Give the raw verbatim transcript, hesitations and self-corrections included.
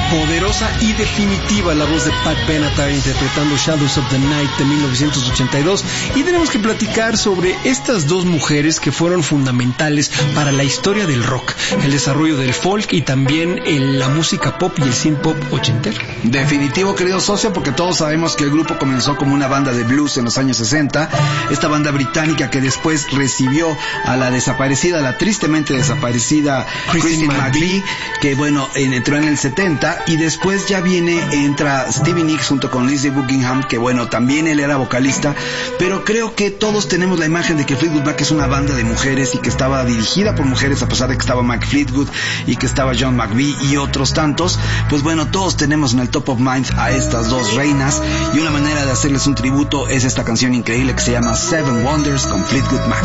poderosa y definitiva la voz de Pat Benatar interpretando Shadows of the Night de mil novecientos ochenta y dos, y tenemos que platicar sobre estas dos mujeres que fueron fundamentales para la historia del rock, el desarrollo del folk y también el, la música pop y el synth pop ochentero. Definitivo, querido socio, porque todos sabemos que el grupo comenzó como una banda de blues en los años sesenta, esta banda británica que después recibió a la desaparecida, la tristemente desaparecida Christine McVie, que bueno, entró en el setenta, y después ya viene, entra Stevie Nicks junto con Lindsey Buckingham, que bueno, también él era vocalista, pero creo que todos tenemos la imagen de que Fleetwood Mac es una banda de mujeres y que estaba dirigida por mujeres, a pesar de que estaba Mac Fleetwood y que estaba John McVie y otros tantos. Pues bueno, todos tenemos en el top of mind a estas dos reinas, y una manera de hacerles un tributo es esta canción increíble que se llama Seven Wonders con Fleetwood Mac.